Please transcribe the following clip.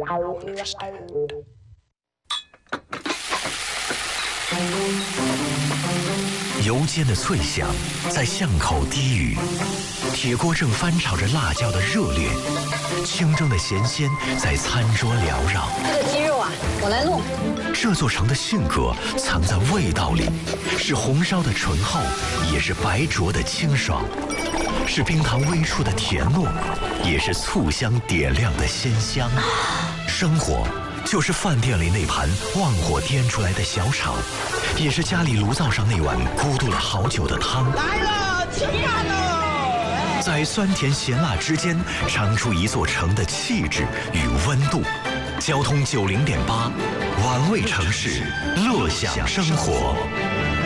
油煎的脆响在巷口低语，铁锅正翻炒着辣椒的热烈，清蒸的咸鲜在餐桌缭绕。 这个鸡肉啊，我来弄。 这座城的性格藏在味道里，是红烧的醇厚，也是白灼的清爽，是冰糖微触的甜糯，也是醋香点亮的鲜香。生活就是饭店里那盘旺火颠出来的小炒，也是家里炉灶上那碗咕嘟了好久的汤。 来了，吃饭喽！ 在酸甜咸辣之间，尝出一座城的气质与温度。交通90.8，玩味城市，乐享生活。